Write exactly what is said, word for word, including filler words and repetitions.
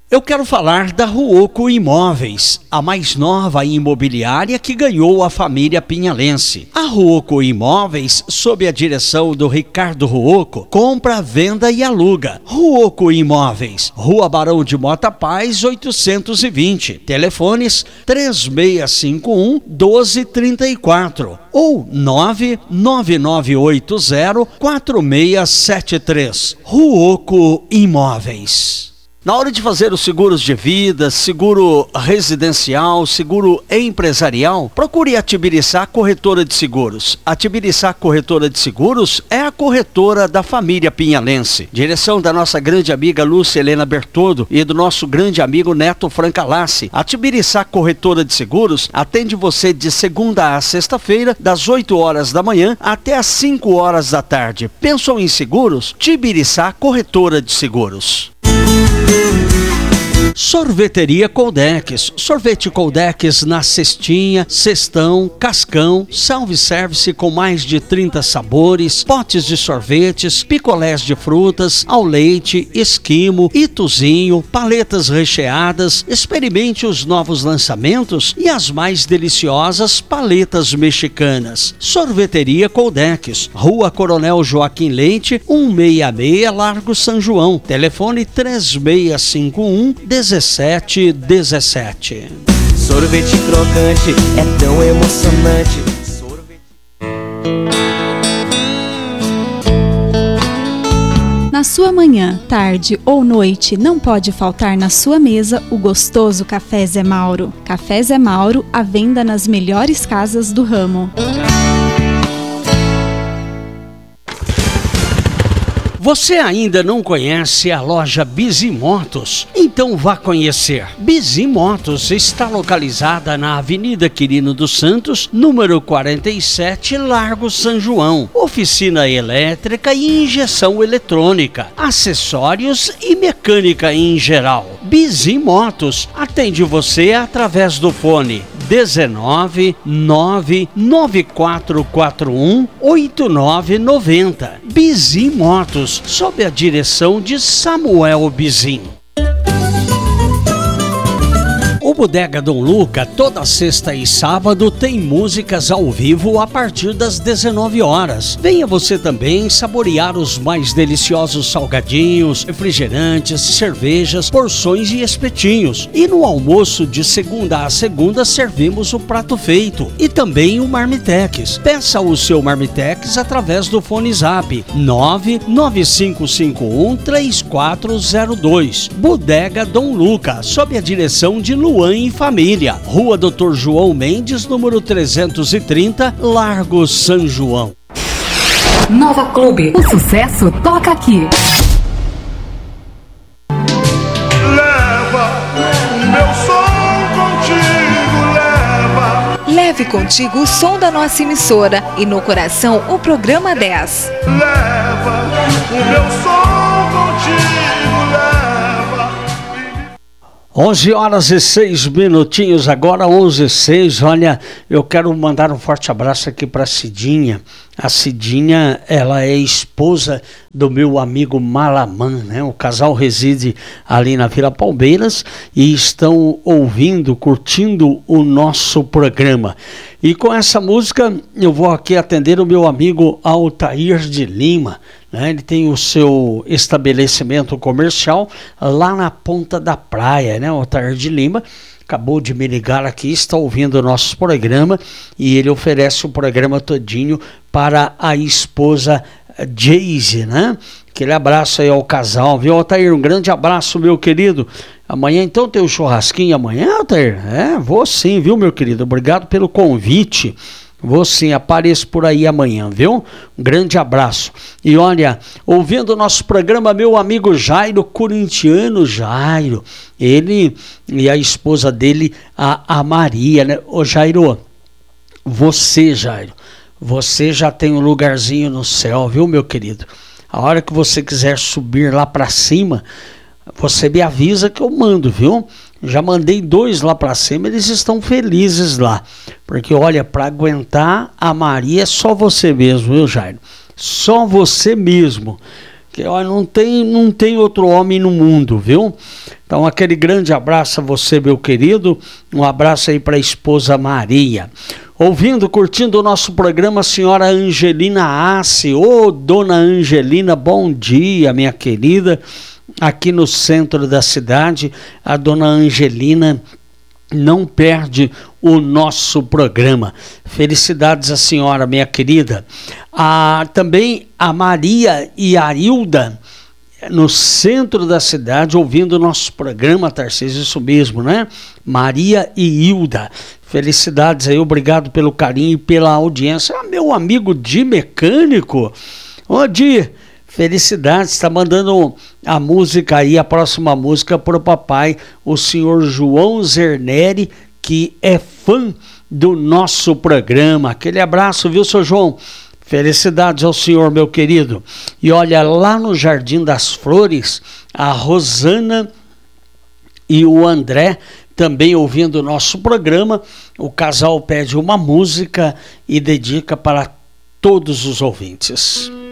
Eu quero falar da Ruoco Imóveis, a mais nova imobiliária que ganhou a família pinhalense. A Ruoco Imóveis, sob a direção do Ricardo Ruoco, compra, venda e aluga. Ruoco Imóveis, Rua Barão de Mota Paz, oitocentos e vinte. Telefones três seis cinco um, doze trinta e quatro ou nove nove nove oito zero, quatro seis sete três. Ruoco Imóveis. Na hora de fazer os seguros de vida, seguro residencial, seguro empresarial, procure a Tibiriçá Corretora de Seguros. A Tibiriçá Corretora de Seguros é a corretora da família pinhalense. Direção da nossa grande amiga Lúcia Helena Bertoldo e do nosso grande amigo Neto Francalassi. A Tibiriçá Corretora de Seguros atende você de segunda a sexta-feira, das oito horas da manhã até as cinco horas da tarde. Pensou em seguros? Tibiriçá Corretora de Seguros. Sorveteria Coldex, sorvete Coldex na cestinha, cestão, cascão, self-service com mais de trinta sabores, potes de sorvetes, picolés de frutas, ao leite, esquimo, ituzinho, paletas recheadas. Experimente os novos lançamentos e as mais deliciosas paletas mexicanas. Sorveteria Coldex, Rua Coronel Joaquim Leite, cento e sessenta e seis, Largo São João. Telefone três seis cinco um, dezessete dezessete. Sorvete crocante é tão emocionante. Sorvete... Na sua manhã, tarde ou noite, não pode faltar na sua mesa o gostoso Café Zé Mauro. Café Zé Mauro, à venda nas melhores casas do ramo. Você ainda não conhece a loja Bizimotos? Então vá conhecer. Bizimotos está localizada na Avenida Quirino dos Santos, número quarenta e sete, Largo São João. Oficina elétrica e injeção eletrônica, acessórios e mecânica em geral. Bizimotos atende você através do fone dezenove, nove nove quatro quatro um, oito nove nove zero. Bizimotos, sob a direção de Samuel Bizim. O Bodega Dom Luca, toda sexta e sábado, tem músicas ao vivo a partir das dezenove horas. Venha você também saborear os mais deliciosos salgadinhos, refrigerantes, cervejas, porções e espetinhos. E no almoço de segunda a segunda servimos o prato feito e também o Marmitex. Peça o seu Marmitex através do fone Zap nove nove cinco cinco um, três quatro zero dois. Bodega Dom Luca, sob a direção de Luan e Família, Rua doutor João Mendes, número trezentos e trinta, Largo São João. Nova Clube, o sucesso toca aqui. Leva o meu som contigo, leva. Leve contigo o som da nossa emissora e no coração o programa dez. Leva o meu som contigo, leva. onze horas e seis minutinhos, agora onze e seis. Olha, eu quero mandar um forte abraço aqui para a Cidinha. A Cidinha, ela é esposa do meu amigo Malamã, né? O casal reside ali na Vila Palmeiras e estão ouvindo, curtindo o nosso programa. E com essa música eu vou aqui atender o meu amigo Altair de Lima, né? Ele tem o seu estabelecimento comercial lá na Ponta da Praia, né? O Altair de Lima acabou de me ligar aqui, está ouvindo o nosso programa e ele oferece o programa todinho para a esposa Jayce, né? Aquele abraço aí ao casal, viu, Altair? Um grande abraço, meu querido. Amanhã então tem o churrasquinho amanhã, Altair? É, vou sim, viu, meu querido? Obrigado pelo convite. Vou sim, apareço por aí amanhã, viu? Um grande abraço. E olha, ouvindo o nosso programa, meu amigo Jairo, corintiano Jairo, ele e a esposa dele, a, a Maria, né? Ô Jairo, você, Jairo, você já tem um lugarzinho no céu, viu, meu querido? A hora que você quiser subir lá para cima, você me avisa que eu mando, viu? Já mandei dois lá para cima, eles estão felizes lá. Porque, olha, para aguentar a Maria é só você mesmo, viu, Jairo? Só você mesmo. que ó, não tem, não tem outro homem no mundo, viu? Então aquele grande abraço a você, meu querido, um abraço aí para a esposa Maria. Ouvindo, curtindo o nosso programa, a senhora Angelina Assi. Ô, dona Angelina, bom dia, minha querida. Aqui no centro da cidade, a dona Angelina não perde o nosso programa. Felicidades à senhora, minha querida. Ah, também a Maria e a Arilda, no centro da cidade, ouvindo o nosso programa, Tarcísio, isso mesmo, né? Maria e Hilda. Felicidades aí, obrigado pelo carinho e pela audiência. Ah, meu amigo Di Mecânico. Ô, Di, felicidades, está mandando a música aí, a próxima música para o papai, o senhor João Zerneri, que é fã do nosso programa. Aquele abraço, viu, seu João? Felicidades ao senhor, meu querido. E olha, lá no Jardim das Flores, a Rosana e o André, também ouvindo o nosso programa, o casal pede uma música e dedica para todos os ouvintes.